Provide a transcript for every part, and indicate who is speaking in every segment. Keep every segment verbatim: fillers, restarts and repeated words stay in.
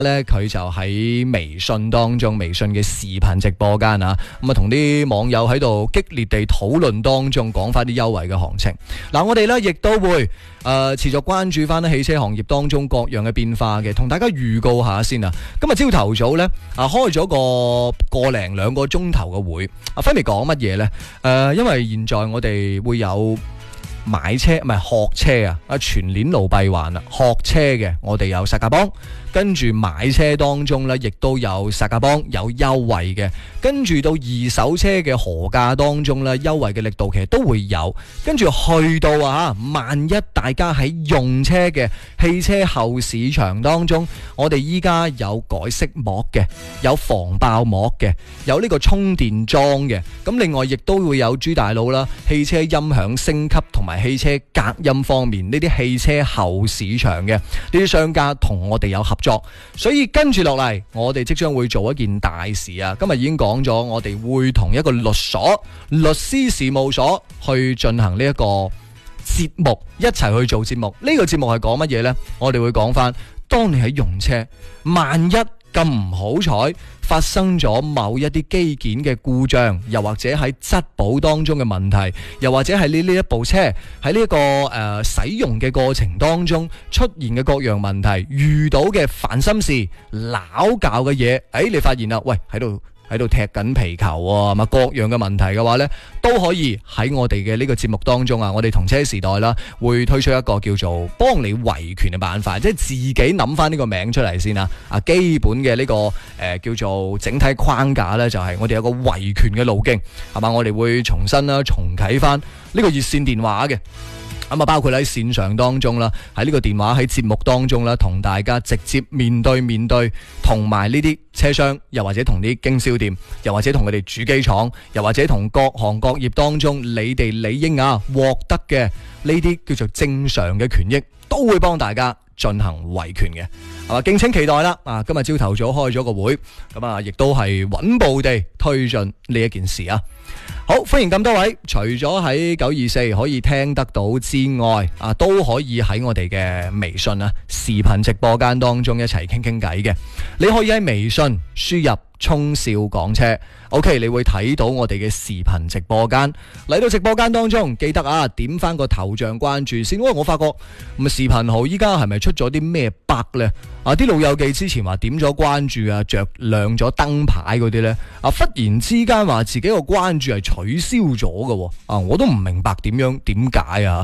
Speaker 1: 咧佢就喺微信當中，微信嘅視頻直播間啊，咁啊同啲網友喺度激烈地討論當中，講翻啲優惠嘅行情。嗱，我哋咧亦都會誒、呃、持續關注翻汽車行業當中各樣嘅變化嘅，同大家預告下先啊。今日朝頭早咧啊開咗個個零兩個鐘頭嘅會，啊分別講乜嘢咧？誒、呃，因為現在我哋會有買車唔係學車啊，啊全年路閉環啊，學車嘅我哋有薩價幫。跟住買車當中咧，亦都有薩價幫有優惠嘅。跟住到二手車嘅荷價當中咧，優惠嘅力度其實都會有。跟住去到啊，萬一大家喺用車嘅汽車後市場當中，我哋依家有改色膜嘅，有防爆膜嘅，有呢個充電樁嘅。咁另外亦都會有豬大佬啦，汽車音響升級同埋汽車隔音方面呢啲汽車後市場嘅呢啲商家同我哋有合作，所以跟住落嚟，我哋即將會做一件大事啊！今日已經講咗，我哋會同一個律所、律師事務所去進行呢一個節目，一齊去做節目。呢個節目係講乜嘢呢？我哋會講翻，當你喺用車，萬一咁唔好彩發生咗某一啲機件嘅故障，又或者喺質保當中嘅問題，又或者係呢呢一部車喺呢一個誒、呃、使用嘅過程當中出現嘅各樣問題，遇到嘅煩心事、拗教嘅嘢，誒你發現啦，喂喺度喺度踢緊皮球喎，嘛各樣嘅問題嘅話呢，都可以喺我哋嘅呢個節目當中啊，我哋同車時代啦，會推出一個叫做幫你維權嘅辦法，即係自己諗翻呢個名出嚟先啊！啊，基本嘅呢、這個誒、呃、叫做整體框架呢，就係、是、我哋有個維權嘅路徑，係嘛？我哋會重新啦，重啟翻呢個熱線電話嘅。咁啊，包括喺線上當中啦，喺呢個電話喺節目當中啦，同大家直接面對面對，同埋呢啲車商，又或者同啲經銷店，又或者同佢哋主機廠，又或者同各行各業當中你哋理應啊獲得嘅呢啲叫做正常嘅權益，都會幫大家進行維權嘅，係嘛？敬請期待啦！啊，今日朝頭早開咗個會，咁啊，亦都係穩步地推進呢一件事啊！好，歡迎咁多位，除咗喺九二四可以聽得到之外，啊都可以喺我哋嘅微信啊視頻直播間當中一齊傾傾偈嘅。你可以喺微信輸入聰少講車 ，OK， 你會睇到我哋嘅視頻直播間。嚟到直播間當中，記得啊點翻個頭像關注先。因為我發覺咁啊視頻號依家係咪出咗啲咩 bug 呢？啊啲老友記之前話點咗關注啊，着亮咗燈牌嗰啲呢，啊忽然之間話自己個關注係取消咗嘅，啊我都唔明白點樣點解啊！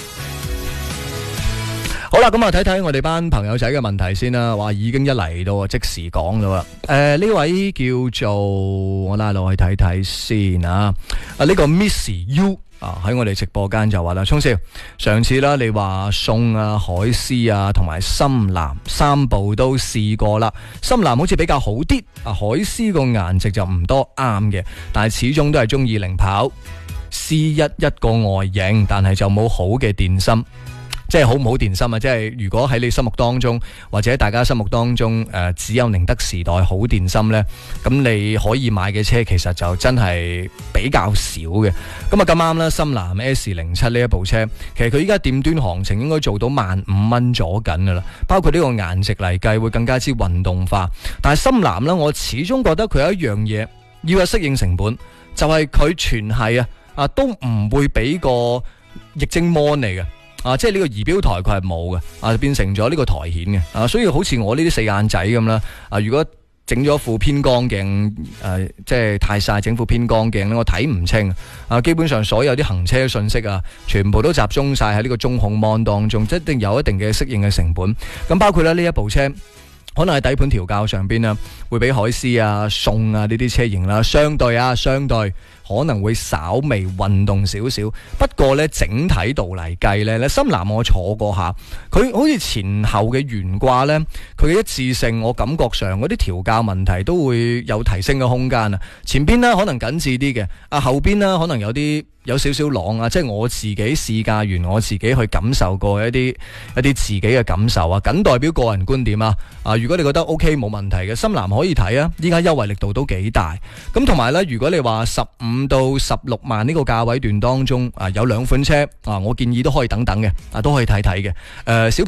Speaker 1: 好啦，咁啊睇睇我哋班朋友仔嘅問題先啦。話已經一嚟到即時講啦。誒、呃、呢位叫做我拉落去睇睇先啊。啊呢、這個 Miss U 啊喺我哋直播間就話啦，聰少上次啦你話送啊海獅啊同埋深藍三部都試過啦，深藍好似比較好啲，啊海獅個顏值就唔多啱嘅，但係始終都係中意零跑 C 一一個外形，但係就冇好嘅電芯。即係好唔好電芯啊！即係如果喺你心目當中，或者大家心目當中誒、呃，只有寧德時代好電芯呢，咁你可以買嘅車其實就真係比較少嘅。咁啊咁啱啦，深藍 S 零七 呢一部車，其實佢依家店端行情應該做到萬五蚊左緊噶啦，包括呢個顏值嚟計會更加之運動化。但係深藍呢，我始終覺得佢有一樣嘢要有適應成本，就係、是、佢全係啊啊都唔會俾個液晶 mon 嚟嘅。啊，即係呢個儀表台佢係冇嘅，啊變成咗呢個台顯嘅，啊所以好似我呢啲四眼仔咁啦，啊如果整咗副偏光鏡，誒、呃、即係太曬整副偏光鏡咧，我睇唔清，啊基本上所有啲行車信息啊，全部都集中晒喺呢個中控 mon 當中，即一定有一定嘅適應嘅成本。咁包括咧呢一部車，可能喺底盤調校上邊啊，會比海獅啊、宋啊呢啲車型啦，相對啊相對。可能會稍微運動少少，不過呢整體度嚟計呢，深藍我坐過下，佢好似前後嘅懸掛呢，佢嘅一致性，我感覺上嗰啲調校問題都會有提升嘅空間啊。前邊呢可能緊緻啲嘅，啊後邊呢可能有啲有少少朗啊，即係我自己試駕完，我自己去感受過一啲一啲自己嘅感受啊，僅代表個人觀點啊。啊，如果你覺得 OK 冇問題嘅，深藍可以睇啊，依家優惠力度都幾大。咁同埋呢，如果你話十五到十六萬呢個價位段當中啊，有兩款車啊，我建議都可以等等嘅，啊都可以睇睇嘅。誒、呃，小鵬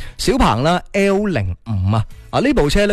Speaker 1: 小鵬啦 L 零五啊，啊呢部車咧。